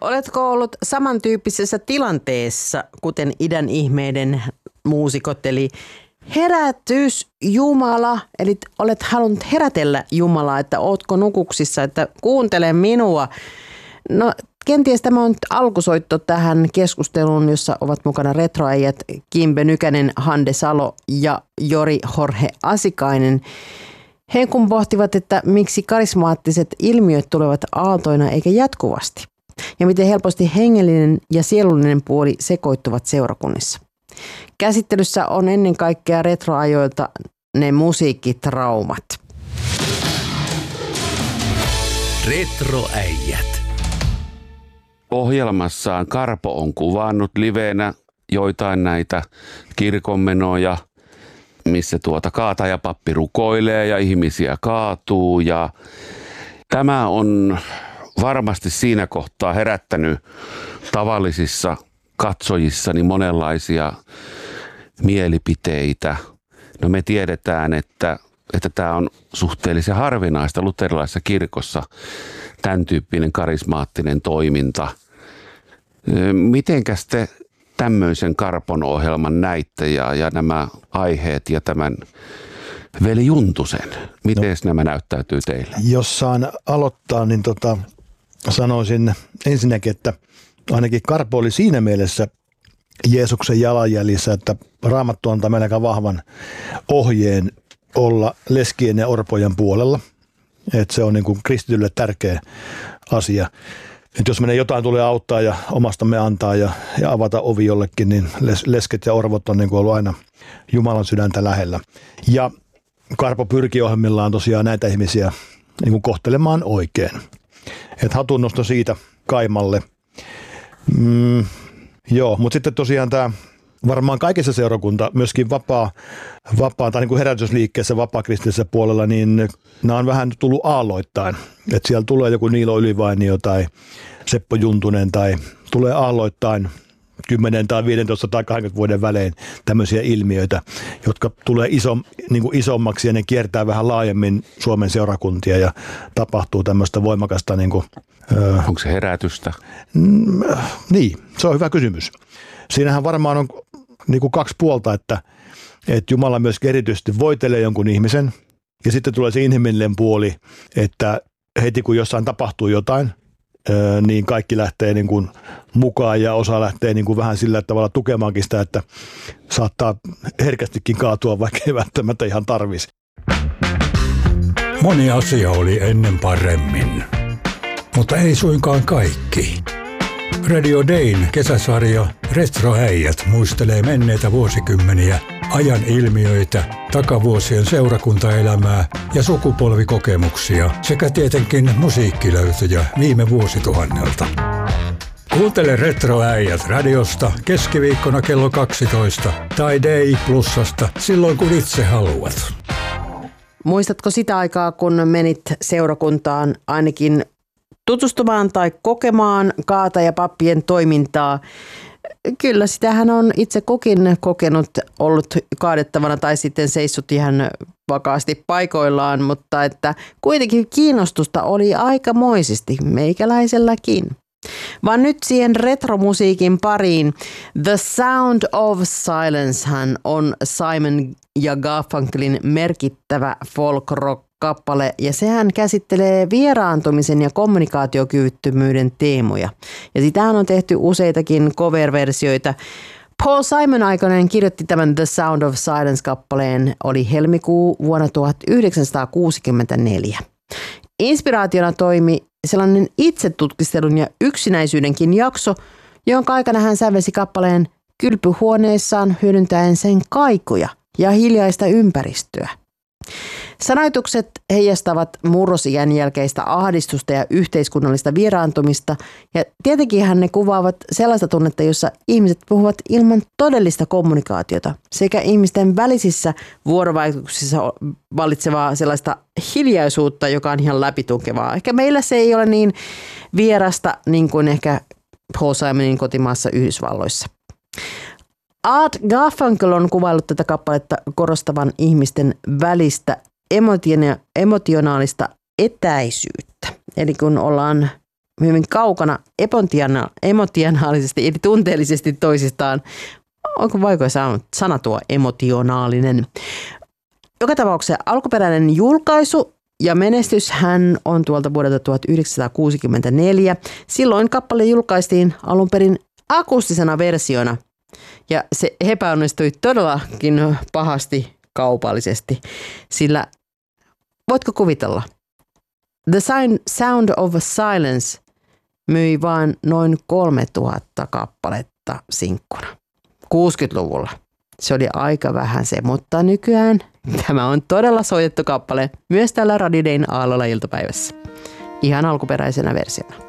Oletko ollut samantyyppisessä tilanteessa, kuten idän ihmeiden muusikot, eli herätys Jumala, eli olet halunnut herätellä Jumalaa, että ootko nukuksissa, että kuuntele minua. No kenties tämä on nyt alkusoitto tähän keskusteluun, jossa ovat mukana retroäijät Kimbe Nykänen, Hande Salo ja Jori Jorge Asikainen. He kun pohtivat, että miksi karismaattiset ilmiöt tulevat aaltoina eikä jatkuvasti. Ja miten helposti hengellinen ja sielullinen puoli sekoittuvat seurakunnissa. Käsittelyssä on ennen kaikkea retroajoilta ne musiikkitraumat. Retroäijät. Ohjelmassaan Karpo on kuvannut liveenä joitain näitä kirkonmenoja, missä kaatajapappi rukoilee ja ihmisiä kaatuu. Ja tämä on varmasti siinä kohtaa herättänyt tavallisissa katsojissani monenlaisia mielipiteitä. No me tiedetään, että tämä on suhteellisen harvinaista luterilaisessa kirkossa, tämän tyyppinen karismaattinen toiminta. Mitenkäs te tämmöisen Karpon ohjelman näitte ja nämä aiheet ja tämän Veli Juntusen? Miten nämä näyttäytyy teille? Jos saan aloittaa, niin sanoisin ensinnäkin, että ainakin Karpo oli siinä mielessä Jeesuksen jalanjäljissä, että Raamattu antaa meille aika vahvan ohjeen olla leskien ja orpojen puolella. Että se on niin kuin kristitylle tärkeä asia. Että jos meidän jotain tulee auttaa ja omastamme antaa ja avata ovi jollekin, niin lesket ja orvot on niin kuin ollut aina Jumalan sydäntä lähellä. Ja Karpo pyrkii ohjelmillaan tosiaan näitä ihmisiä niin kuin kohtelemaan oikein. Että hatunnosto siitä Kaimalle. Joo, mutta sitten tosiaan tämä varmaan kaikessa seurakunta, myöskin vapaa tai niin kuin herätysliikkeessä vapaakristillisessä puolella, niin nämä on vähän tullut aalloittain. Että siellä tulee joku Niilo Ylivainio tai Seppo Juntunen tai tulee aalloittain 10 tai 15 tai 20 vuoden välein tämmöisiä ilmiöitä, jotka tulee niin kuin isommaksi ja ne kiertää vähän laajemmin Suomen seurakuntia ja tapahtuu tämmöistä voimakasta. Onko se herätystä? Niin, se on hyvä kysymys. Siinähän varmaan on niin kuin kaksi puolta, että Jumala myös erityisesti voitelee jonkun ihmisen ja sitten tulee se inhimillinen puoli, että heti kun jossain tapahtuu jotain, niin kaikki lähtee niin kuin mukaan ja osa lähtee niin kuin vähän sillä tavalla tukemaankin sitä, että saattaa herkästikin kaatua, vaikka ei välttämättä ihan tarvisi. Moni asia oli ennen paremmin, mutta ei suinkaan kaikki. Radio Dayn kesäsarja Retroäijät muistelee menneitä vuosikymmeniä, ajan ilmiöitä, takavuosien seurakuntaelämää ja sukupolvikokemuksia sekä tietenkin musiikkilöytöjä viime vuosituhannelta. Kuuntele Retroäijät radiosta keskiviikkona kello 12 tai Day Plusasta silloin kun itse haluat. Muistatko sitä aikaa, kun menit seurakuntaan ainakin tutustumaan tai kokemaan kaatajapappien toimintaa? Kyllä, sitähän on itse kukin kokenut, ollut kaadettavana tai sitten seissut ihan vakaasti paikoillaan, mutta että kuitenkin kiinnostusta oli aikamoisesti meikäläiselläkin. Vaan nyt siihen retromusiikin pariin. The Sound of Silencehan on Simon ja Garfunkelin merkittävä folk-rock-kappale ja sehän käsittelee vieraantumisen ja kommunikaatiokyvyttömyyden teemoja. Ja sitähän on tehty useitakin cover-versioita. Paul Simon aikoinaan kirjoitti tämän The Sound of Silence-kappaleen, oli helmikuu vuonna 1964. Inspiraationa toimi sellainen itsetutkistelun ja yksinäisyydenkin jakso, jonka aikana hän sävelsi kappaleen kylpyhuoneessaan hyödyntäen sen kaikuja ja hiljaista ympäristöä. Sanoitukset heijastavat murrosiän jälkeistä ahdistusta ja yhteiskunnallista vieraantumista ja tietenkinhän ne kuvaavat sellaista tunnetta, jossa ihmiset puhuvat ilman todellista kommunikaatiota sekä ihmisten välisissä vuorovaikutuksissa vallitsevaa sellaista hiljaisuutta, joka on ihan läpitunkevaa. Ehkä meillä se ei ole niin vierasta niin kuin ehkä Paul Simonin kotimaassa Yhdysvalloissa. Art Garfunkel on kuvaillut tätä kappaletta korostavan ihmisten välistä emotionaalista etäisyyttä. Eli kun ollaan hyvin kaukana emotionaalisesti eli tunteellisesti toisistaan. Onko vaikea sana tuo emotionaalinen? Joka tapauksessa alkuperäinen julkaisu ja menestyshän on tuolta vuodelta 1964. Silloin kappale julkaistiin alun perin akustisena versiona ja se epäonnistui todellakin pahasti kaupallisesti, sillä voitko kuvitella? The Sound of Silence myi vain noin 3000 kappaletta sinkkuna 60-luvulla. Se oli aika vähän se, mutta nykyään tämä on todella soitettu kappale myös täällä Radio Dayn Aallolla iltapäivässä. Ihan alkuperäisenä versiona.